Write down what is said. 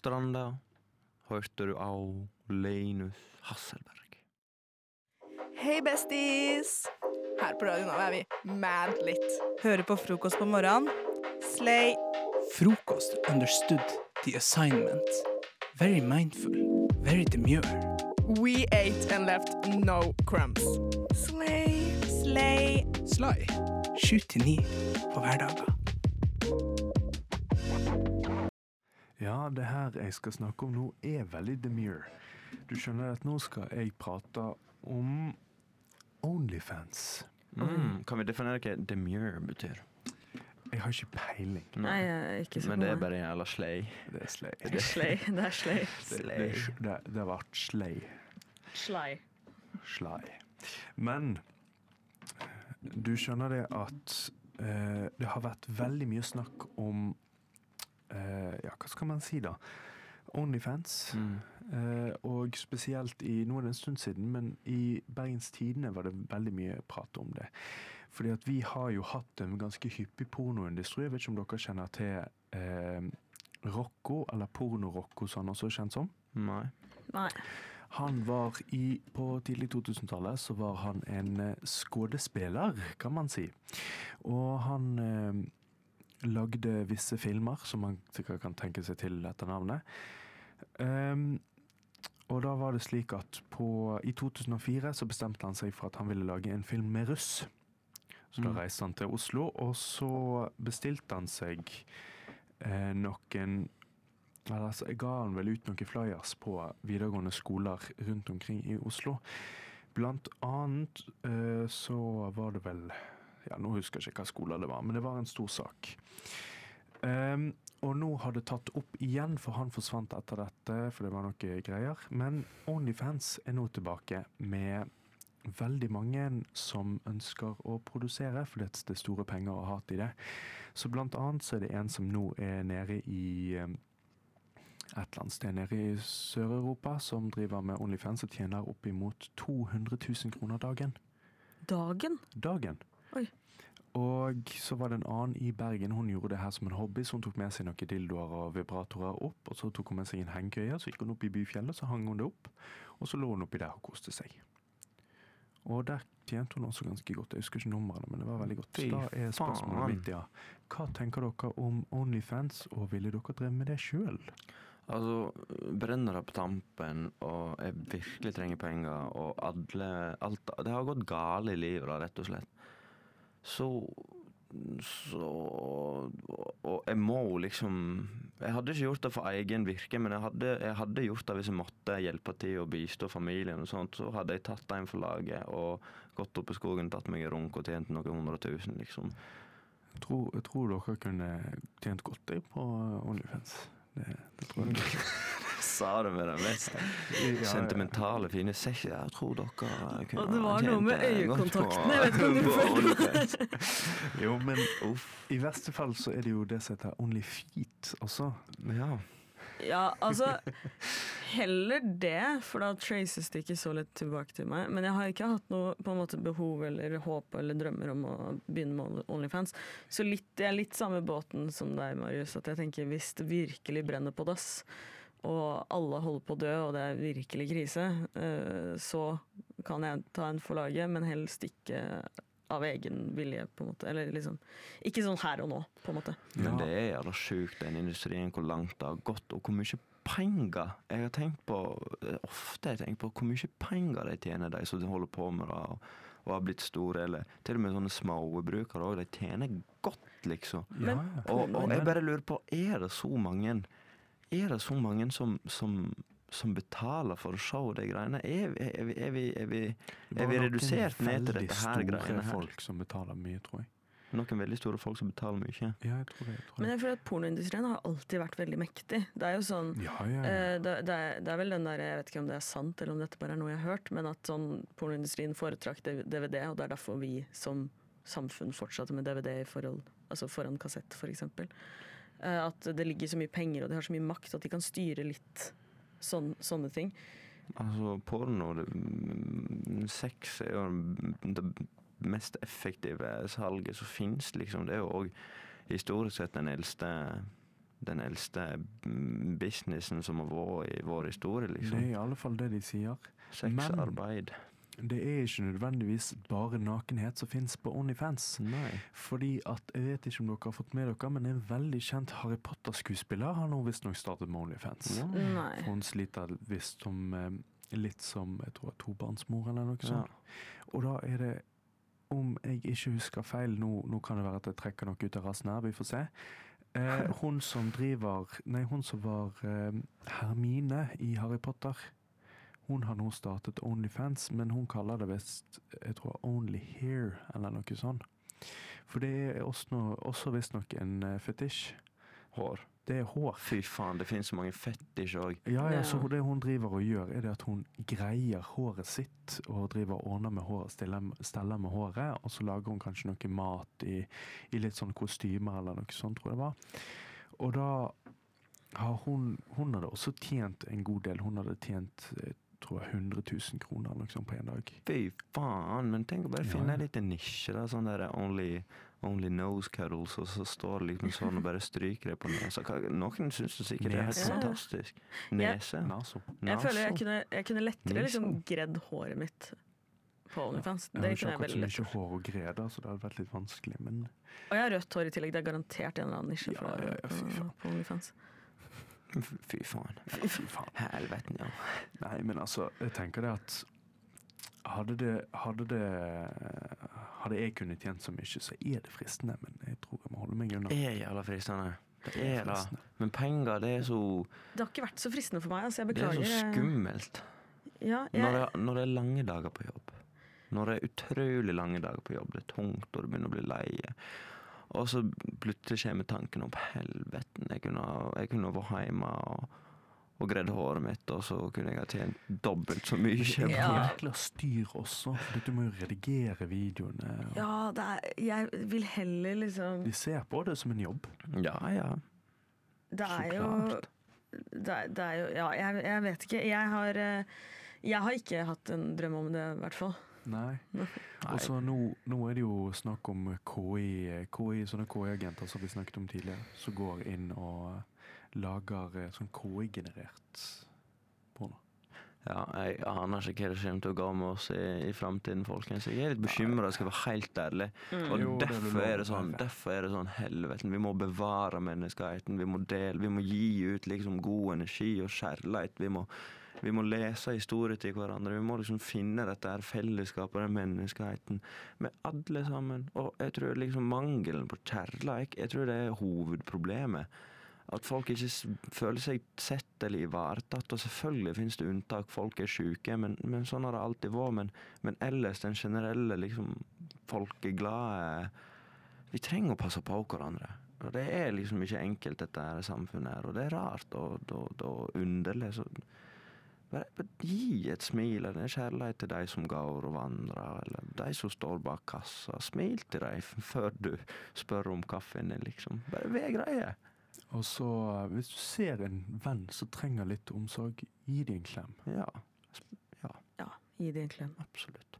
Stranda hørte du av Linus Hasselberg. Hei besties! Her på radioen er vi mad litt. Hører på frokost på morgenen. Slay. Frokost understood the assignment. Very mindful, very demure. We ate and left no crumbs. Slay. Slay. Sly, 7-9 på hverdager. Ja, det her jeg skal snakke om nå veldig demure. Du skjønner at nå skal jeg prate om OnlyFans. Kan vi definere hva demure betyr? Jeg har ikke peiling. Nei, jeg er ikke så Men det bare en jævla slay. Det slay. Det er slay. Det har vært slay. Slay. Men du skjønner det at det har vært veldig mye snakk om hva skal man si da? OnlyFans. Og spesielt nå det en stund siden, men i Bergens Tidende var det veldig mye prat om det. Fordi at vi har jo hatt en ganske hyppig pornoindustri. Jeg vet ikke om dere kjenner til Rocco, eller Porno-Rocco, som han også er kjent som. Nei. Han var på tidlig 2000-tallet, så var han en skådespiller, kan man si. Og han lagde visse filmer, som man sikkert kan tenke seg til dette navnet. Og da var det slik at i 2004 så bestemte han seg for at han ville lage en film med russ. Så da reiste han til Oslo, og så bestilte han seg jeg ga han vel ut noen flyers på videregående skoler rundt omkring i Oslo. Blant annet så var det vel, nå husker jeg ikke hva skoler det var, men det var en stor sak. Og nå har det tatt opp igjen, for han forsvant etter dette, for det var noe greier. Men OnlyFans er nå tilbake med veldig mange som ønsker å produsere, for det er store penger å ha til det. Så blant annet så er det en som nå er nede i et eller annet sted nede i Sør-Europa, som driver med OnlyFans og tjener opp imot 200 000 kroner dagen. Dagen. Oi. Og så var det en annen i Bergen, hun gjorde det her som en hobby, så hun tok med seg noen dildoer og vibratorer opp, og så tok hun med seg en hengekøye, så gikk hun opp i byfjellet, så hang hun det opp, og så lå hun oppi der og koste seg. Og der tjente hun også ganske godt, jeg husker ikke numrene, men det var veldig godt. Da er spørsmålet mitt, hva tenker dere om OnlyFans, og ville dere dreve med det selv? Altså, brenner det på tampen, og jeg virkelig trenger penger, og det har gått galt i livet, da, rett og slett. Og jeg må liksom, jeg hadde ikke gjort det for egen virke, men jeg hadde gjort det hvis jeg måtte hjelpe til å bistå familien og sånt, så hadde jeg tatt en for laget og gått opp i skogen, tatt meg i runk og tjent noen 100 000 liksom. Jeg tror dere kunne tjent godt på OnlyFans. Det tror jeg. Sa det med det mest sentimentale, fine sex. Jeg tror dere kunne... Og det var noe med øyekontakten, jeg vet ikke om du føler det. Jo, men i verste fall så er det jo det som heter OnlyFeet også. Ja, altså, heller det, for da traces det ikke så litt tilbake til meg. Men jeg har ikke hatt noe på en måte behov eller håp eller drømmer om å begynne med OnlyFans. Så jeg er litt samme båten som deg, Marius, at jeg tenker hvis det virkelig brenner på dass, og alle holder på å dø, og det er virkelig krise, så kan jeg ta en for laget, men helst ikke av egen vilje, på en måte. Eller liksom, ikke sånn her og nå, på en måte. Men det er jævla sjukt, den industrien, hvor langt det har gått, og hvor mye penger. Jeg har tenkt på hvor mye penger de tjener, de som holder på med det, og har blitt store, eller til og med sånne små brukere også, de tjener godt, liksom. Og jeg bare lurer på, er det så mange som betaler for å se de greiene? Er vi redusert ned til dette her greiene her? Veldig store folk som betaler mye, tror jeg. Noen veldig store folk som betaler mye. Ja, jeg tror det. Men jeg føler at pornoindustrien har alltid vært veldig mektig. Det er jo sånn, det er vel den der, jeg vet ikke om det er sant, eller om dette bare er noe jeg har hørt, men at sånn pornoindustrien foretrakk DVD, og det er derfor vi som samfunn fortsatte med DVD altså foran kassett, for eksempel. At det ligger så mye penger, og de har så mye makt, at de kan styre litt sånne ting. Altså, porno, sex er jo det mest effektive salget som finnes, liksom. Det er jo også historisk sett den eldste den eldste businessen som har vært i vår historie, Det liksom. er i alle fall det de sier. Sexarbeid. Det er ikke nødvendigvis bare nakenhet som finnes på OnlyFans. Nei. Fordi at, jeg vet ikke om dere har fått med dere, men en veldig kjent Harry Potter-skuespiller har nå visst nok startet med OnlyFans. Ja. Nei. For hun sliter visst som litt som, jeg tror, tobarnsmor eller noe sånt. Og da er det, om jeg ikke husker feil, nå kan det være at jeg trekker noe ut av rassen her, vi får se. Hun som var Hermine i Harry Potter, hun har nå startet OnlyFans, men hun kaller det visst, jeg tror, Only Here, eller noe sånt. For det er også visst nok en fetisj. Hår. Det er hår. Fy faen, det finnes så mange fetisj òg. Ja, så Ja. det hun driver og gjør, er det at hun greier håret sitt, og driver og ordner med håret, steller med håret, og så lager hun kanskje noe mat i litt sånn kostymer, eller noe sånt, tror jeg det var. Og da har hun hadde også tjent en god del. Hun hadde tjent, tror jeg, 100 000 kroner eller noe sånt på en dag. Fy faen, men tenk å bare Ja, finne ja. en liten nisje, da, sånn der only nose cuddles, og så står det liksom sånn og bare stryker det på nesa. Noen synes det sikkert det er helt Nese. fantastisk. Nese. Naso. Jeg føler Naso. jeg kunne lettere Nilsson. liksom gredd håret mitt på OnlyFans. Jeg har Det ikke kunne jeg akkurat så veldig mye lett. hår og greder, så det hadde vært litt vanskelig, men Og jeg har rødt hår i tillegg. Det er garantert en eller annen nisje Ja, ja, fy faen. på OnlyFans. Fy faen. fy faen. Helveten, ja. Nei, men altså, jeg tenker det at hadde jeg kunnet tjent så mye, så er det fristende, men jeg tror jeg må holde meg unna. Det er jævla fristende. Det er det. fristende. Men penger, det er så, Det har ikke vært så fristende for meg. Altså, jeg det er beklager. så skummelt. Ja, Når det er lange dager på jobb. Når det er utrolig lange dager på jobb, det er tungt, og du begynner å bli leie. Og så plutselig kommer tanken om helveten. Jeg kunne vært hjemme og gredd håret mitt, og så kunne jeg ha tjent dobbelt så mye. Det er Ja. jækla styr også, for du må jo redigere videoene. Og ja jeg vil heller liksom de ser på det som en jobb. Ja, ja. Det er Så jo klart. det er jo Ja, jeg vet ikke. Jeg har ikke hatt en drøm om det, i hvert fall. Nei. Nei. Og så nå er det jo snakk om sånne KI-agenter som vi snakket om tidligere, som går inn og lager sånn KI-generert porno. Ja, jeg aner ikke hva det kommer til å gå med oss i fremtiden, folkens. Jeg er litt bekymret, skal jeg være helt ærlig. Og Jo, det er derfor lov er å det sånn, helveten. Vi må bevare menneskeheten. Vi må dele, vi må gi ut liksom god energi og kjærlighet. Vi må lese historier til hverandre. Vi må liksom finne dette her fellesskapet, den menneskeheten, med alle sammen. Og jeg tror liksom mangelen på kjærlighet, jeg tror det er hovedproblemet. At folk ikke føler seg sett eller ivaretatt. Og selvfølgelig finnes det unntak, folk er syke, men sånn har det alltid vært. Men ellers den generelle liksom, folkeglade, vi trenger å passe på hverandre. Og det er liksom ikke enkelt dette her samfunnet her, og det er rart og underlig. Så bare gi et smil eller en kjærlighet til de som går og vandrer, eller de som står bak kassa. Smil til dem før du spør om kaffen din, liksom. Bare vær greie. Og så, hvis du ser en venn som trenger litt omsorg, gi dem en klem. Ja, Ja, gi det en klem. absolutt.